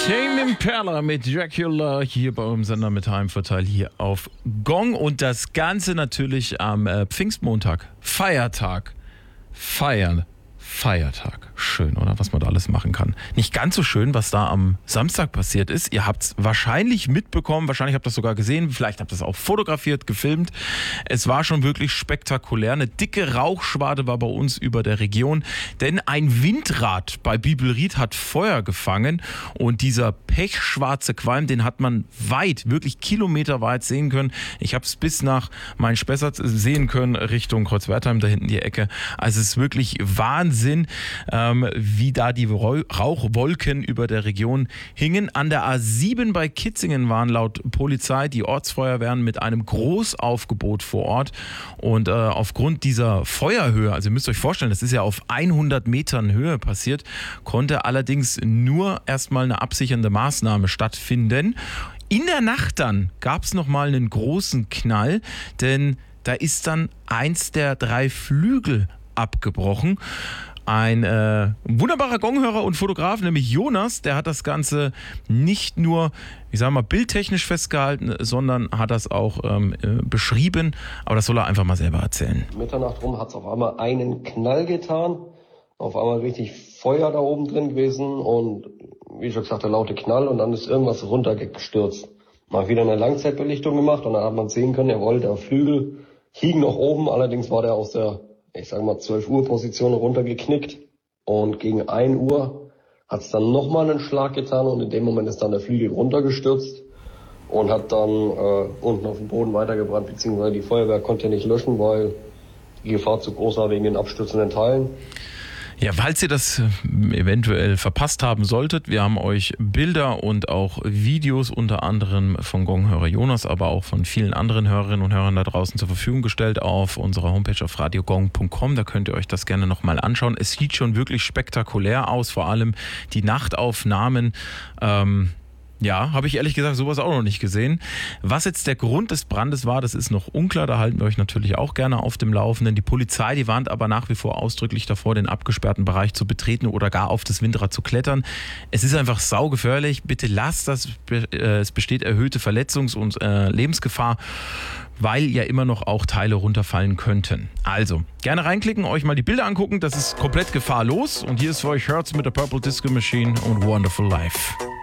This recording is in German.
Tame Impala mit Dracula hier bei unserem Sender mit Heimvorteil hier auf Gong und das Ganze natürlich am Pfingstmontag. Feiertag. Feiertag. Schön, oder? Was man da alles machen kann. Nicht ganz so schön, was da am Samstag passiert ist. Ihr habt es wahrscheinlich mitbekommen, wahrscheinlich habt ihr das sogar gesehen, vielleicht habt ihr es auch fotografiert, gefilmt. Es war schon wirklich spektakulär. Eine dicke Rauchschwade war bei uns über der Region, denn ein Windrad bei Bibelried hat Feuer gefangen und dieser pechschwarze Qualm, den hat man weit, wirklich kilometerweit sehen können. Ich habe es bis nach Main-Spessart sehen können, Richtung Kreuzwertheim, da hinten die Ecke. Also es ist wirklich Wahnsinn, wie da die Rauchwolken über der Region hingen. An der A7 bei Kitzingen waren laut Polizei die Ortsfeuerwehren mit einem Großaufgebot vor Ort. Und aufgrund dieser Feuerhöhe, also ihr müsst euch vorstellen, das ist ja auf 100 Metern Höhe passiert, konnte allerdings nur erstmal eine absichernde Maßnahme stattfinden. In der Nacht dann gab es nochmal einen großen Knall, denn da ist dann eins der 3 Flügel abgebrochen. Ein wunderbarer Gonghörer und Fotograf, nämlich Jonas, der hat das Ganze nicht nur, ich sag mal, bildtechnisch festgehalten, sondern hat das auch beschrieben. Aber das soll er einfach mal selber erzählen. Mitternacht rum hat es auf einmal einen Knall getan. Auf einmal richtig Feuer da oben drin gewesen und wie schon gesagt, der laute Knall und dann ist irgendwas runtergestürzt. Mal wieder eine Langzeitbelichtung gemacht und dann hat man sehen können, jawohl, der Flügel hing noch oben, allerdings war der aus der 12 Uhr Position runtergeknickt und gegen 1 Uhr hat es dann nochmal einen Schlag getan und in dem Moment ist dann der Flügel runtergestürzt und hat dann unten auf dem Boden weitergebrannt, beziehungsweise die Feuerwehr konnte nicht löschen, weil die Gefahr zu groß war wegen den abstürzenden Teilen. Ja, falls ihr das eventuell verpasst haben solltet, wir haben euch Bilder und auch Videos unter anderem von Gonghörer Jonas, aber auch von vielen anderen Hörerinnen und Hörern da draußen zur Verfügung gestellt auf unserer Homepage auf radiogong.com. Da könnt ihr euch das gerne nochmal anschauen. Es sieht schon wirklich spektakulär aus, vor allem die Nachtaufnahmen. Ja, habe ich ehrlich gesagt sowas auch noch nicht gesehen. Was jetzt der Grund des Brandes war, das ist noch unklar. Da halten wir euch natürlich auch gerne auf dem Laufenden. Die Polizei, die warnt aber nach wie vor ausdrücklich davor, den abgesperrten Bereich zu betreten oder gar auf das Windrad zu klettern. Es ist einfach saugefährlich. Bitte lasst das. Es besteht erhöhte Verletzungs- und Lebensgefahr, weil ja immer noch auch Teile runterfallen könnten. Also, gerne reinklicken, euch mal die Bilder angucken. Das ist komplett gefahrlos. Und hier ist für euch Hertz mit der Purple Disco Machine und Wonderful Life.